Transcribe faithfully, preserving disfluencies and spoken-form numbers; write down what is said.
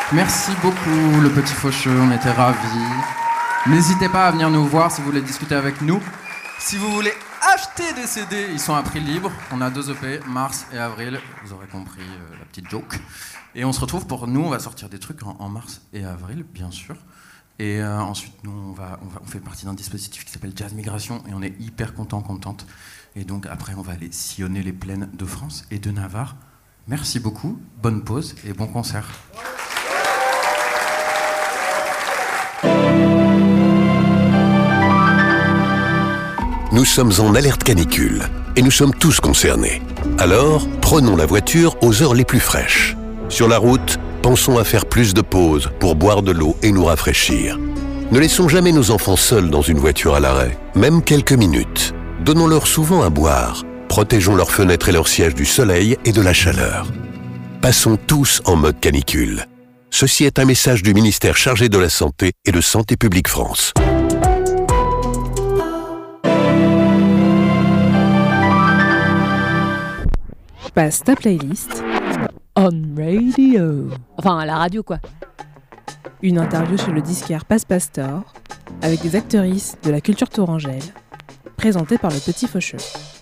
Merci beaucoup, le Petit Faucheux, on était ravis. N'hésitez pas à venir nous voir si vous voulez discuter avec nous. Si vous voulez acheter des C D, ils sont à prix libre. On a deux E P, mars et avril. Vous aurez compris euh, la petite joke. Et on se retrouve pour nous, on va sortir des trucs en, en mars et avril, bien sûr. Et euh, ensuite, nous, on, va, on, va, on fait partie d'un dispositif qui s'appelle Jazz Migration et on est hyper contents, contentes. Et donc après, on va aller sillonner les plaines de France et de Navarre. Merci beaucoup, bonne pause et bon concert. Nous sommes en alerte canicule et nous sommes tous concernés. Alors, prenons la voiture aux heures les plus fraîches. Sur la route, pensons à faire plus de pauses pour boire de l'eau et nous rafraîchir. Ne laissons jamais nos enfants seuls dans une voiture à l'arrêt, même quelques minutes. Donnons-leur souvent à boire. Protégeons leurs fenêtres et leurs sièges du soleil et de la chaleur. Passons tous en mode canicule. Ceci est un message du ministère chargé de la Santé et de Santé publique France. Passe ta playlist on radio. Enfin, à la radio, quoi. Une interview sur le disquaire Passe Pastor avec des actrices de la culture tourangelle, présentée par le Petit Faucheux.